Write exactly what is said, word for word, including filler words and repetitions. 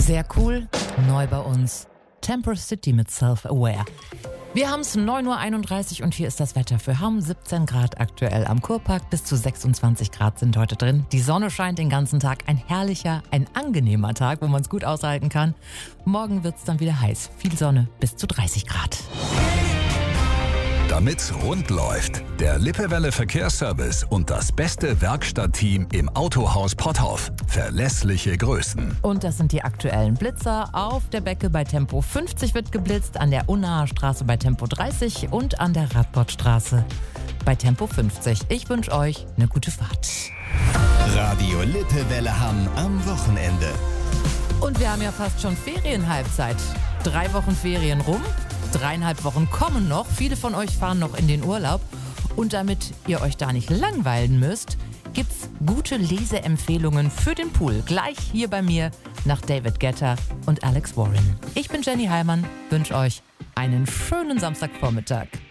Sehr cool, neu bei uns. Temper City mit Self-Aware. Wir haben es neun Uhr einunddreißig und hier ist das Wetter. Wir haben siebzehn Grad aktuell am Kurpark, bis zu sechsundzwanzig Grad sind heute drin. Die Sonne scheint den ganzen Tag, ein herrlicher, ein angenehmer Tag, wo man es gut aushalten kann. Morgen wird es dann wieder heiß, viel Sonne, bis zu dreißig Grad. Damit's rund läuft, der Lippewelle Verkehrsservice und das beste Werkstattteam im Autohaus Potthoff. Verlässliche Größen. Und das sind die aktuellen Blitzer. Auf der Becke bei Tempo fünfzig wird geblitzt, an der Unnaher Straße bei Tempo dreißig und an der Radbottstraße bei Tempo fünfzig. Ich wünsche euch eine gute Fahrt. Radio Lippewelle Hamm am Wochenende. Und wir haben ja fast schon Ferienhalbzeit. Drei Wochen Ferien rum. Dreieinhalb Wochen kommen noch. Viele von euch fahren noch in den Urlaub. Und damit ihr euch da nicht langweilen müsst, gibt's gute Leseempfehlungen für den Pool. Gleich hier bei mir nach David Guetta und Alex Warren. Ich bin Jenny Heimann, wünsche euch einen schönen Samstagvormittag.